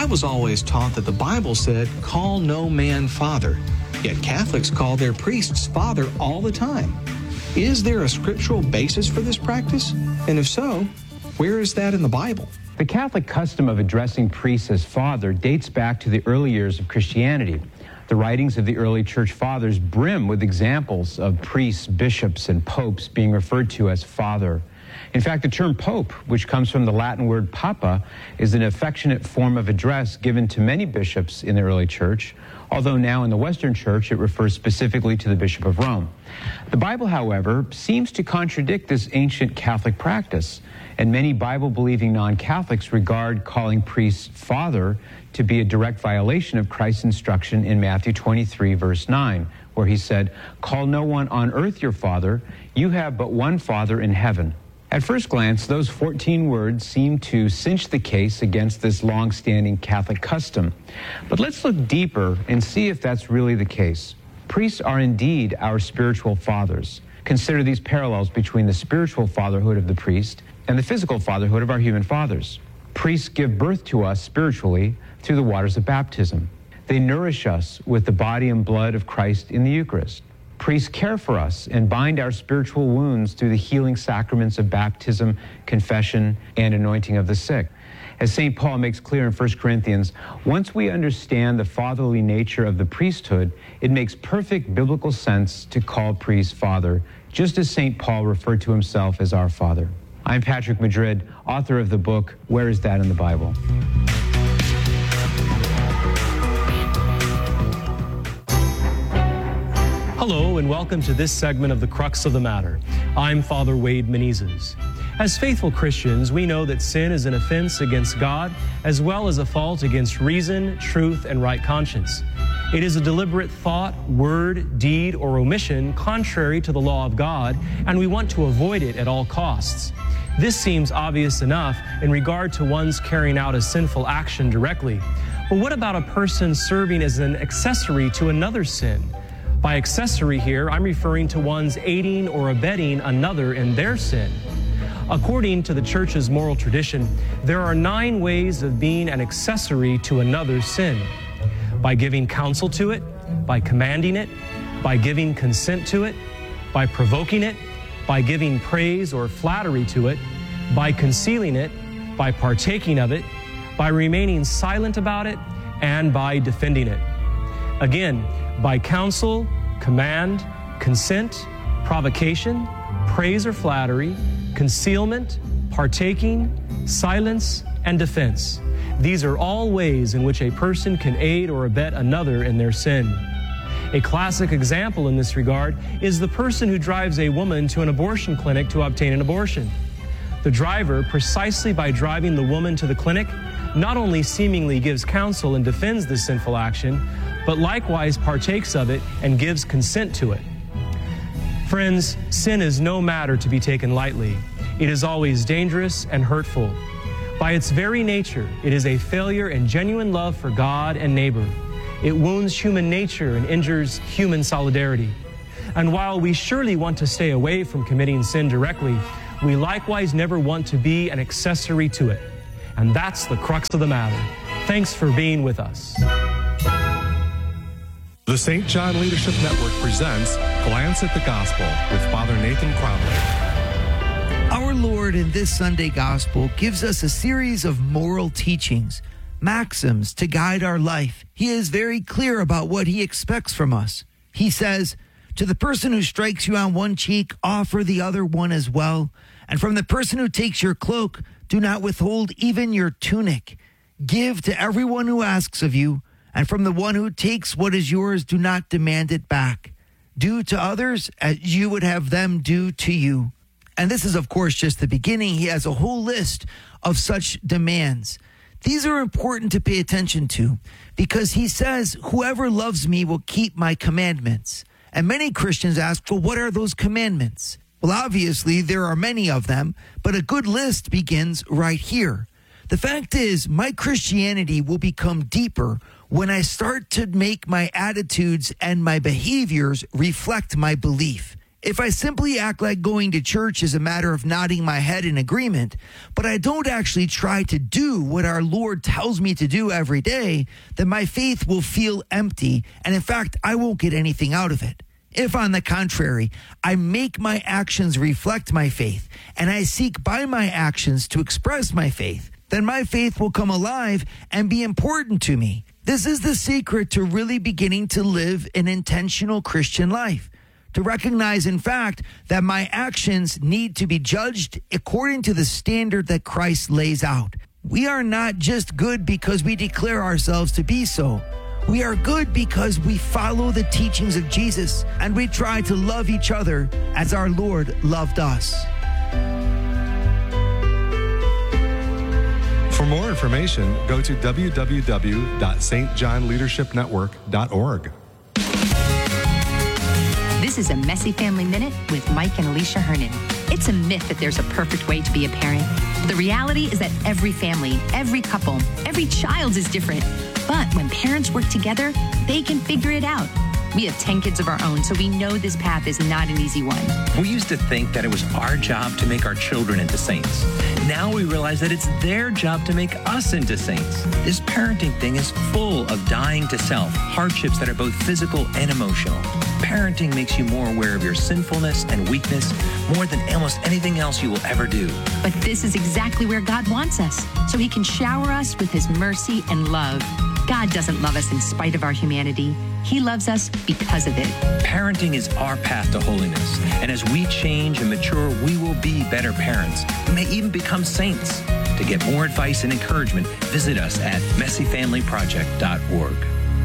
I was always taught that the Bible said, call no man father. Yet Catholics call their priests father all the time. Is there a scriptural basis for this practice? And if so, where is that in the Bible? The Catholic custom of addressing priests as father dates back to the early years of Christianity. The writings of the early church fathers brim with examples of priests, bishops, and popes being referred to as father. In fact, the term pope, which comes from the Latin word papa, is an affectionate form of address given to many bishops in the early church, although now in the Western Church it refers specifically to the Bishop of Rome. The Bible, however, seems to contradict this ancient Catholic practice, and many Bible-believing non-Catholics regard calling priests father to be a direct violation of Christ's instruction in Matthew 23, verse 9, where he said, "Call no one on earth your father, you have but one Father in heaven." At first glance, those 14 words seem to cinch the case against this long-standing Catholic custom. But let's look deeper and see if that's really the case. Priests are indeed our spiritual fathers. Consider these parallels between the spiritual fatherhood of the priest and the physical fatherhood of our human fathers. Priests give birth to us spiritually through the waters of baptism. They nourish us with the body and blood of Christ in the Eucharist. Priests care for us and bind our spiritual wounds through the healing sacraments of baptism, confession, and anointing of the sick. As St. Paul makes clear in 1 Corinthians, once we understand the fatherly nature of the priesthood, it makes perfect biblical sense to call priests father, just as St. Paul referred to himself as our Father. I'm Patrick Madrid, author of the book, Where Is That in the Bible? Hello and welcome to this segment of The Crux of the Matter. I'm Father Wade Menezes. As faithful Christians, we know that sin is an offense against God as well as a fault against reason, truth, and right conscience. It is a deliberate thought, word, deed, or omission contrary to the law of God, and we want to avoid it at all costs. This seems obvious enough in regard to one's carrying out a sinful action directly. But what about a person serving as an accessory to another sin? By accessory here, I'm referring to one's aiding or abetting another in their sin. According to the Church's moral tradition, there are 9 ways of being an accessory to another's sin. By giving counsel to it, by commanding it, by giving consent to it, by provoking it, by giving praise or flattery to it, by concealing it, by partaking of it, by remaining silent about it, and by defending it. Again, by counsel, command, consent, provocation, praise or flattery, concealment, partaking, silence, and defense. These are all ways in which a person can aid or abet another in their sin. A classic example in this regard is the person who drives a woman to an abortion clinic to obtain an abortion. The driver, precisely by driving the woman to the clinic, not only seemingly gives counsel and defends this sinful action, but likewise partakes of it and gives consent to it. Friends, sin is no matter to be taken lightly. It is always dangerous and hurtful. By its very nature, it is a failure in genuine love for God and neighbor. It wounds human nature and injures human solidarity. And while we surely want to stay away from committing sin directly, we likewise never want to be an accessory to it. And that's the crux of the matter. Thanks for being with us. The St. John Leadership Network presents Glance at the Gospel with Father Nathan Cromley. Our Lord in this Sunday Gospel gives us a series of moral teachings, maxims to guide our life. He is very clear about what he expects from us. He says, "To the person who strikes you on one cheek, offer the other one as well. And from the person who takes your cloak, do not withhold even your tunic. Give to everyone who asks of you, and from the one who takes what is yours, do not demand it back. Do to others as you would have them do to you." And this is, of course, just the beginning. He has a whole list of such demands. These are important to pay attention to because he says, "Whoever loves me will keep my commandments." And many Christians ask, well, what are those commandments? Well, obviously, there are many of them, but a good list begins right here. The fact is, my Christianity will become deeper when I start to make my attitudes and my behaviors reflect my belief. If I simply act like going to church is a matter of nodding my head in agreement, but I don't actually try to do what our Lord tells me to do every day, then my faith will feel empty, and in fact, I won't get anything out of it. If, on the contrary, I make my actions reflect my faith, and I seek by my actions to express my faith, then my faith will come alive and be important to me. This is the secret to really beginning to live an intentional Christian life. To recognize, in fact, that my actions need to be judged according to the standard that Christ lays out. We are not just good because we declare ourselves to be so. We are good because we follow the teachings of Jesus and we try to love each other as our Lord loved us. For more information, go to www.stjohnleadershipnetwork.org. This is a Messy Family Minute with Mike and Alicia Hernan. It's a myth that there's a perfect way to be a parent. The reality is that every family, every couple, every child is different. But when parents work together, they can figure it out. We have 10 kids of our own, so we know this path is not an easy one. We used to think that it was our job to make our children into saints. Now we realize that it's their job to make us into saints. This parenting thing is full of dying to self, hardships that are both physical and emotional. Parenting makes you more aware of your sinfulness and weakness more than almost anything else you will ever do. But this is exactly where God wants us, so he can shower us with his mercy and love. God doesn't love us in spite of our humanity. He loves us because of it. Parenting is our path to holiness. And as we change and mature, we will be better parents. We may even become saints. To get more advice and encouragement, visit us at messyfamilyproject.org.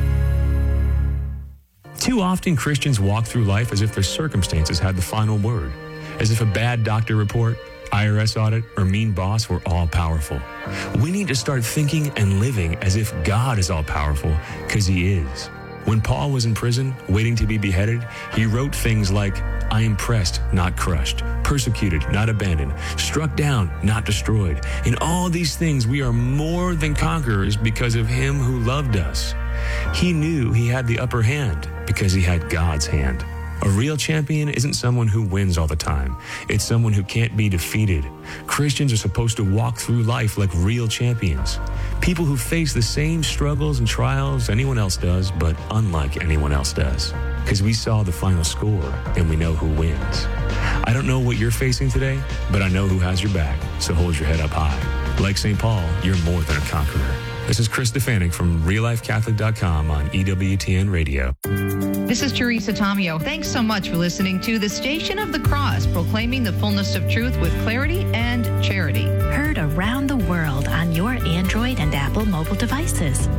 Too often, Christians walk through life as if their circumstances had the final word, as if a bad doctor report, IRS audit, or mean boss were all-powerful. We need to start thinking and living as if God is all-powerful, because he is. When Paul was in prison, waiting to be beheaded, he wrote things like, I am pressed, not crushed, persecuted, not abandoned, struck down, not destroyed. In all these things, we are more than conquerors because of him who loved us. He knew he had the upper hand because he had God's hand. A real champion isn't someone who wins all the time. It's someone who can't be defeated. Christians are supposed to walk through life like real champions. People who face the same struggles and trials anyone else does, but unlike anyone else does. Because we saw the final score and we know who wins. I don't know what you're facing today, but I know who has your back, so hold your head up high. Like St. Paul, you're more than a conqueror. This is Chris Stefanik from RealLifeCatholic.com on EWTN Radio. This is Teresa Tomeo. Thanks so much for listening to the Station of the Cross, proclaiming the fullness of truth with clarity and charity. Heard around the world on your Android and Apple mobile devices.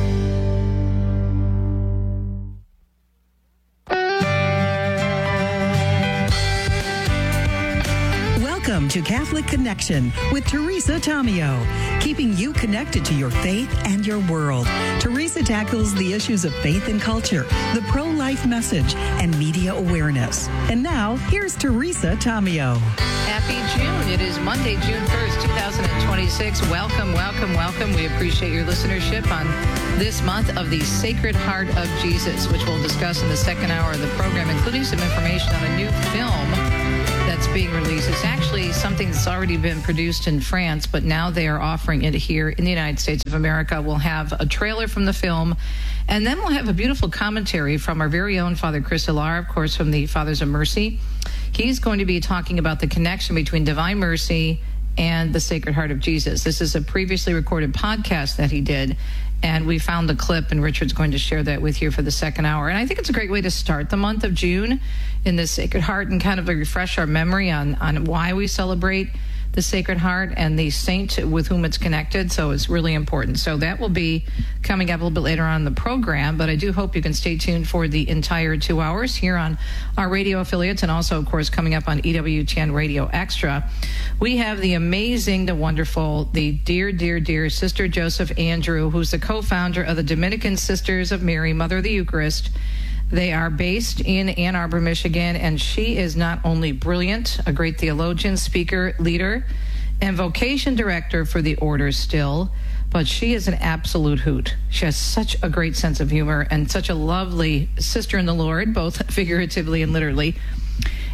Welcome to Catholic Connection with Teresa Tomeo, keeping you connected to your faith and your world. Teresa tackles the issues of faith and culture, the pro-life message, and media awareness. And now, here's Teresa Tomeo. Happy June. It is Monday, June 1st, 2026. Welcome, welcome, welcome. We appreciate your listenership on this month of the Sacred Heart of Jesus, which we'll discuss in the second hour of the program, including some information on a new film that's being released. It's actually something that's already been produced in France, but now they are offering it here in the United States of America. We'll have a trailer from the film, and then we'll have a beautiful commentary from our very own Father Chris Hilar, of course, from the Fathers of Mercy. He's going to be talking about the connection between Divine Mercy and the Sacred Heart of Jesus. This is a previously recorded podcast that he did, and we found the clip, and Richard's going to share that with you for the second hour. And I think it's a great way to start the month of June in the Sacred Heart and kind of refresh our memory on why we celebrate the Sacred Heart and the saint with whom it's connected. So it's really important. So that will be coming up a little bit later on in the program, but I do hope you can stay tuned for the entire 2 hours here on our radio affiliates, and also, of course, coming up on EWTN Radio Extra. We have the amazing, the wonderful, the dear, dear, dear Sister Joseph Andrew, who's the co-founder of the Dominican Sisters of Mary, Mother of the Eucharist. They are based in Ann Arbor, Michigan, and she is not only brilliant, a great theologian, speaker, leader, and vocation director for the order still, but she is an absolute hoot. She has such a great sense of humor and such a lovely sister in the Lord, both figuratively and literally.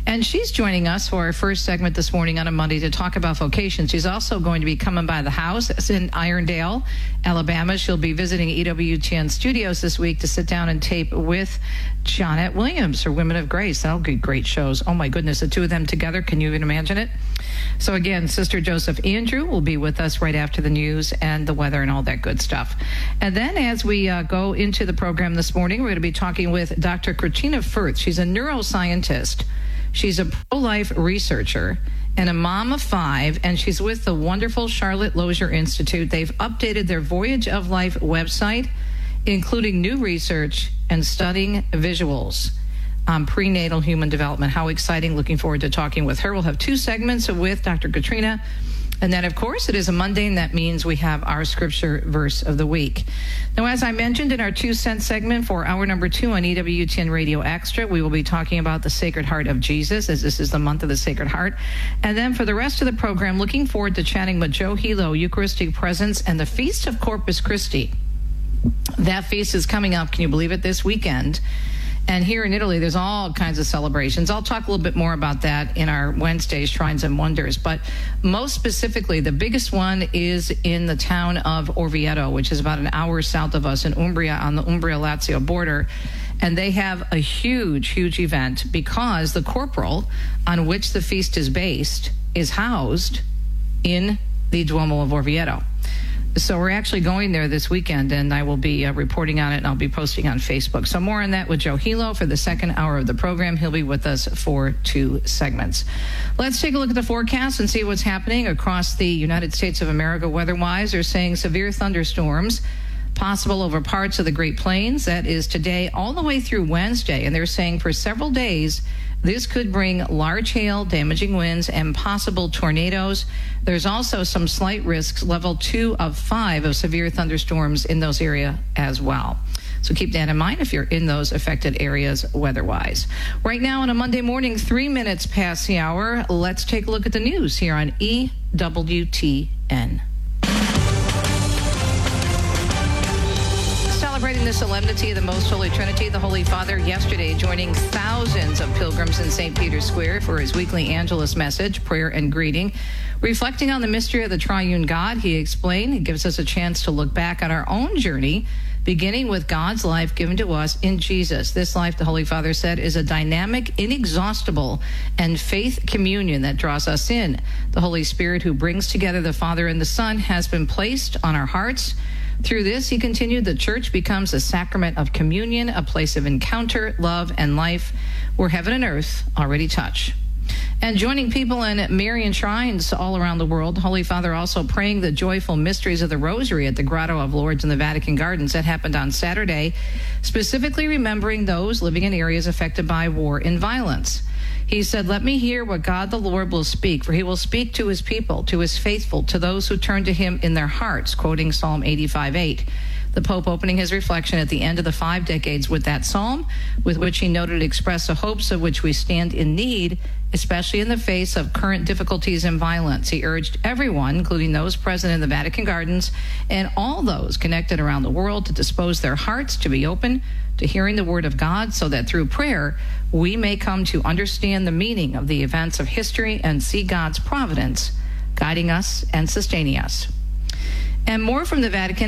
And she's joining us for our first segment this morning on a Monday to talk about vocation. She's also going to be coming by the house. It's in Irondale, Alabama. She'll be visiting EWTN Studios this week to sit down and tape with Jonette Williams, her Women of Grace. That'll be great shows. Oh, my goodness, the two of them together. Can you even imagine it? So, again, Sister Joseph Andrew will be with us right after the news and the weather and all that good stuff. And then as we go into the program this morning, we're going to be talking with Dr. Katrina Firth. She's a neuroscientist. She's a pro-life researcher and a mom of 5, and she's with the wonderful Charlotte Lozier Institute. They've updated their Voyage of Life website, including new research and studying visuals on prenatal human development. How exciting. Looking forward to talking with her. We'll have 2 segments with Dr. Katrina. And then, of course, it is a Monday, and that means we have our scripture verse of the week. Now, as I mentioned in our 2 cent segment for hour number 2 on EWTN Radio Extra, we will be talking about the Sacred Heart of Jesus, as this is the month of the Sacred Heart. And then for the rest of the program, looking forward to chatting with Joe Hilo, Eucharistic Presence, and the Feast of Corpus Christi. That feast is coming up, can you believe it, this weekend. And here in Italy, there's all kinds of celebrations. I'll talk a little bit more about that in our Wednesday Shrines and Wonders. But most specifically, the biggest one is in the town of Orvieto, which is about an hour south of us in Umbria, on the Umbria-Lazio border. And they have a huge, huge event because the corporal on which the feast is based is housed in the Duomo of Orvieto. So we're actually going there this weekend, and I will be reporting on it, and I'll be posting on Facebook. So more on that with Joe Hilo for the second hour of the program. He'll be with us for 2 segments. Let's take a look at the forecast and see what's happening across the United States of America weather-wise. They're saying severe thunderstorms possible over parts of the Great Plains. That is today all the way through Wednesday, and they're saying for several days this could bring large hail, damaging winds, and possible tornadoes. There's also some slight risks, level 2 of 5 of severe thunderstorms in those areas as well. So keep that in mind if you're in those affected areas weather-wise. Right now on a Monday morning, 3 minutes past the hour, let's take a look at the news here on EWTN. Celebrating the solemnity of the Most Holy Trinity, the Holy Father yesterday joining thousands of pilgrims in St. Peter's Square for his weekly Angelus message, prayer and greeting. Reflecting on the mystery of the triune God, he explained, it gives us a chance to look back on our own journey, beginning with God's life given to us in Jesus. This life, the Holy Father said, is a dynamic, inexhaustible, and faith communion that draws us in. The Holy Spirit, who brings together the Father and the Son, has been placed on our hearts. Through this, he continued, the church becomes a sacrament of communion, a place of encounter, love, and life, where heaven and earth already touch. And joining people in Marian shrines all around the world, Holy Father also praying the joyful mysteries of the Rosary at the Grotto of Lourdes in the Vatican Gardens. That happened on Saturday, specifically remembering those living in areas affected by war and violence. He said, let me hear what God the Lord will speak, for he will speak to his people, to his faithful, to those who turn to him in their hearts, quoting Psalm 85:8. The Pope opening his reflection at the end of the 5 decades with that psalm, with which he noted express the hopes of which we stand in need, especially in the face of current difficulties and violence. He urged everyone, including those present in the Vatican Gardens and all those connected around the world, to dispose their hearts to be open to hearing the word of God, so that through prayer we may come to understand the meaning of the events of history and see God's providence guiding us and sustaining us. And more from the Vatican.